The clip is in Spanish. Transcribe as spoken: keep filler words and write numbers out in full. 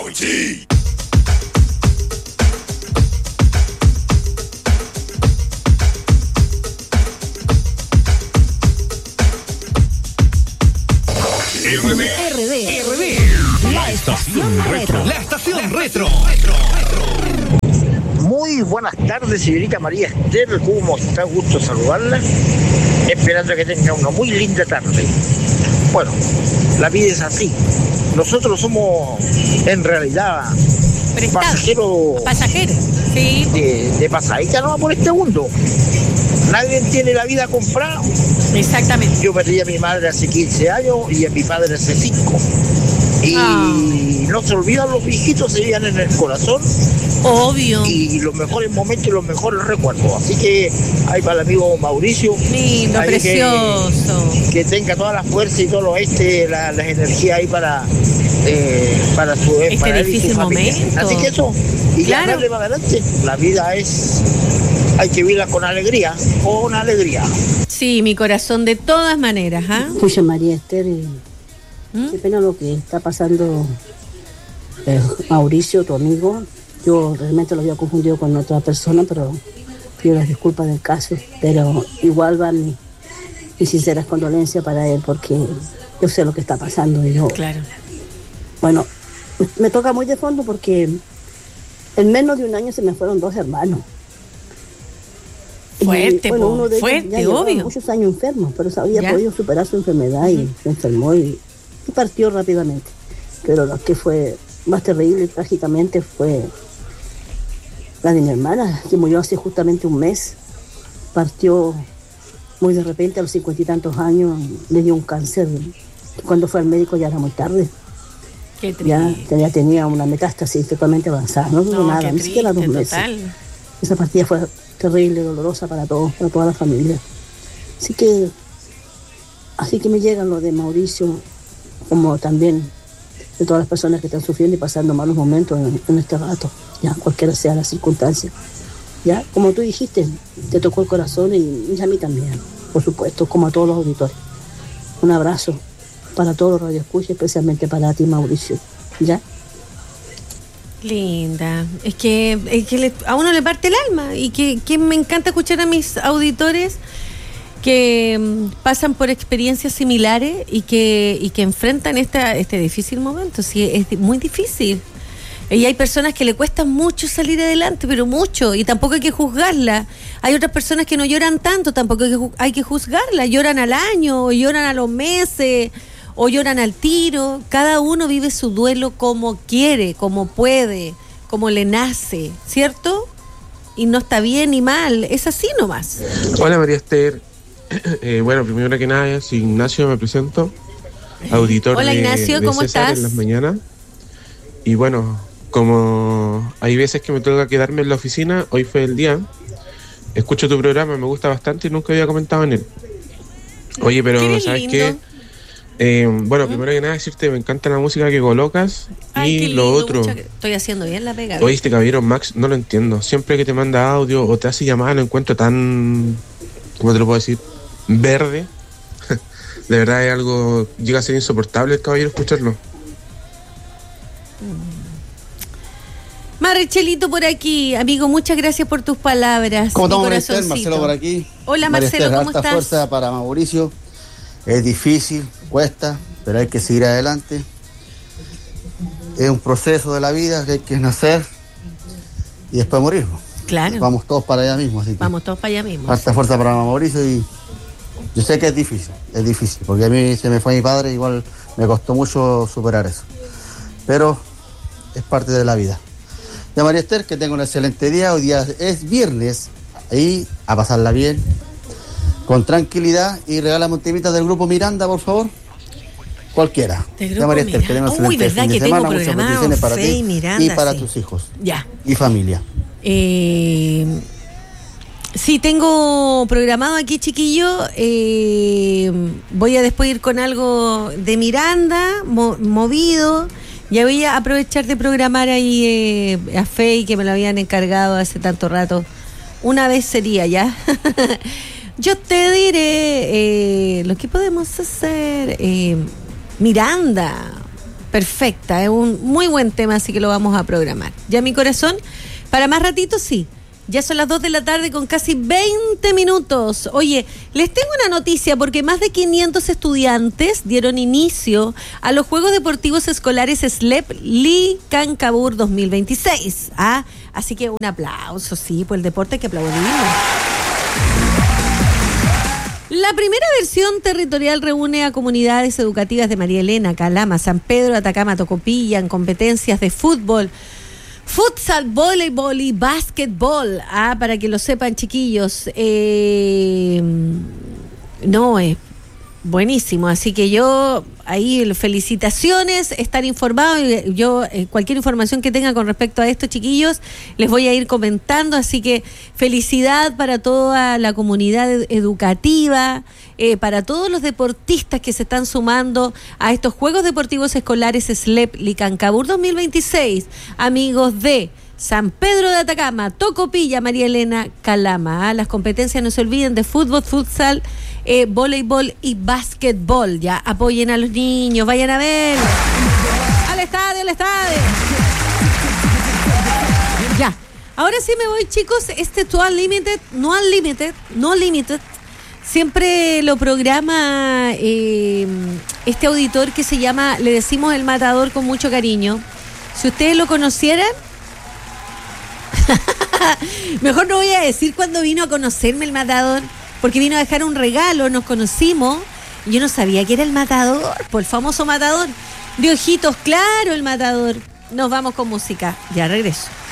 G. R D, R D, R D, la estación retro, la estación retro. Muy buenas tardes, señorita María Esther, ¿cómo está? Gusto saludarla, esperando que tenga una muy linda tarde. Bueno, la vida es así, nosotros somos en realidad Prestado. pasajeros Pasajeros, sí. de, de pasadita nomás por este mundo. Nadie tiene la vida comprada. Exactamente. Yo perdí a mi madre hace quince años y a mi padre hace cinco. Y Ah. no se olvidan, los viejitos se llevan en el corazón. Obvio. Y los mejores momentos y los mejores recuerdos. Así que ahí para el amigo Mauricio. Lindo, ahí precioso. Que, que tenga toda la fuerza y todo lo este, la, las energías ahí para, eh, para su Este para él y su difícil familia. momento. Así que eso. Y Claro. ya darle para adelante. La vida es. Hay que vivirla con alegría. Con alegría. Sí, mi corazón de todas maneras, ¿ah? Pucha, María Esther, eh, ¿Mm? qué pena lo que está pasando eh, Mauricio, tu amigo. Yo realmente lo había confundido con otra persona, pero pido las disculpas del caso. Pero igual van mis, mis sinceras condolencias para él, porque yo sé lo que está pasando. Y yo, Claro. bueno, me, me toca muy de fondo porque en menos de un año se me fueron dos hermanos. Fuerte, Y, bueno, po, uno de ellos fuerte, ya llevaba obvio. muchos años enfermo, pero había Ya. podido superar su enfermedad y se enfermó y, y partió rápidamente. Pero lo que fue más terrible y trágicamente fue la de mi hermana, que murió hace justamente un mes. Partió muy de repente a los cincuenta y tantos años, le dio un cáncer. Cuando fue al médico ya era muy tarde. Qué triste. Ya, ya tenía una metástasis totalmente avanzada, no duró No, nada, qué ni siquiera dos triste, meses. total. Esa partida fue terrible, dolorosa para todos, para toda la familia. Así que, así que me llegan lo de Mauricio, como también de todas las personas que están sufriendo y pasando malos momentos en, en este rato, ya cualquiera sea la circunstancia. Ya, como tú dijiste, te tocó el corazón y, y a mí también, por supuesto, como a todos los auditores. Un abrazo para todos los radioescuchas, especialmente para ti, Mauricio. ¿Ya? Linda. Es que, es que le- a uno le parte el alma y que, que me encanta escuchar a mis auditores que mm, pasan por experiencias similares y que, y que enfrentan esta, este difícil momento. Sí, es di- muy difícil. Y hay personas que le cuesta mucho salir adelante, pero mucho, y tampoco hay que juzgarla. Hay otras personas que no lloran tanto, tampoco hay que, ju- hay que juzgarla. Lloran al año, o lloran a los meses, o lloran al tiro. Cada uno vive su duelo como quiere, como puede, como le nace, ¿cierto? Y no está bien ni mal, es así nomás. Hola María Esther. Eh, bueno, primero que nada, soy Ignacio, me presento, auditor Hola, de, Ignacio, de ¿cómo César estás? en las mañanas. Y bueno, como hay veces que me toca quedarme en la oficina, hoy fue el día. Escucho tu programa, me gusta bastante y nunca había comentado en él. Oye, pero Qué ¿sabes lindo. qué? Eh, bueno, primero que nada decirte, me encanta la música que colocas. Ay, y qué lo lindo, otro, mucha- estoy haciendo bien la pega. oíste, caballero Max, no lo entiendo. Siempre que te manda audio o te hace llamada lo encuentro tan, ¿cómo te lo puedo decir? Verde. De verdad es algo, llega a ser insoportable el caballero escucharlo. Marchelito por aquí, amigo, muchas gracias por tus palabras. ¿Cómo mi estamos, María Esther? corazoncito. Marcelo por aquí. Hola, María Marcelo, Esther, ¿cómo harta estás? fuerza para Mauricio. Es difícil, cuesta, pero hay que seguir adelante. Es un proceso de la vida que hay que nacer y después morir. Claro, vamos, Vamos todos para allá mismo, así que todos para allá mismo. harta fuerza para Mauricio y yo sé que es difícil, es difícil, porque a mí se me fue mi padre, igual me costó mucho superar eso. Pero es parte de la vida. Ya María Esther, que tenga un excelente día. Hoy día es viernes, ahí a pasarla bien, con tranquilidad, y regálame un temita del grupo Miranda, por favor. Cualquiera. Del Ya grupo María Esther, que Miranda. tenga un Uy, excelente ¿verdad fin de que tengo semana, muchas programado bendiciones para Fe y ti Miranda? y para Sí. tus hijos Ya. y familia. Eh, sí, tengo programado aquí, chiquillo. Eh, voy a después ir con algo de Miranda, mo- movido. Ya voy a aprovechar de programar ahí eh, a Fey, que me lo habían encargado hace tanto rato. Una vez sería, ¿ya? Yo te diré eh, lo que podemos hacer. Eh, Miranda, perfecta, es un muy buen tema, así que lo vamos a programar. Ya mi corazón, para más ratito sí. Ya son las dos de la tarde con casi veinte minutos. Oye, les tengo una noticia porque más de quinientos estudiantes dieron inicio a los Juegos Deportivos Escolares S L E P Licancabur dos mil veintiséis. ¿Ah? Así que un aplauso, sí, por el deporte hay que aplaudirlo. La primera versión territorial reúne a comunidades educativas de María Elena, Calama, San Pedro, Atacama, Tocopilla en competencias de fútbol, futsal, voleibol y básquetbol. Ah, para que lo sepan, chiquillos. Eh, no, es buenísimo. Así que yo, ahí, felicitaciones, estar informados. Yo, eh, cualquier información que tenga con respecto a esto, chiquillos, les voy a ir comentando. Así que felicidad para toda la comunidad ed- educativa, eh, para todos los deportistas que se están sumando a estos Juegos Deportivos Escolares S L E P Licancabur dos mil veintiséis. Amigos de San Pedro de Atacama, Tocopilla, María Elena, Calama. ¿Ah? Las competencias, no se olviden, de fútbol, futsal, eh, voleibol y básquetbol. Ya, apoyen a los niños, vayan a ver. Al estadio, al estadio. Ya, ahora sí me voy, chicos. Este To Unlimited, no Unlimited, no Limited, siempre lo programa eh, este auditor que se llama, le decimos El Matador con mucho cariño. Si ustedes lo conocieran, mejor no voy a decir cuándo vino a conocerme el Matador, porque vino a dejar un regalo, nos conocimos, y yo no sabía que era el Matador, por el famoso Matador, de ojitos claros el Matador. Nos vamos con música, ya regreso.